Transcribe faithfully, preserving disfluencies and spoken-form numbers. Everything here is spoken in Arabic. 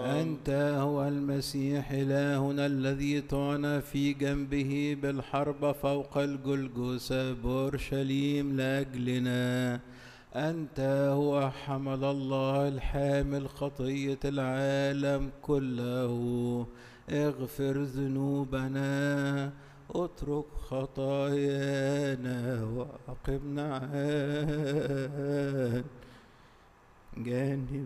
أنت هو المسيح إلهنا الذي طعن في جنبه بالحرب فوق الجلجثة بأورشليم لأجلنا. أنت هو حمل الله الحامل خطية العالم كله. اغفر ذنوبنا، اترك خطايانا، وأقمنا عن جانب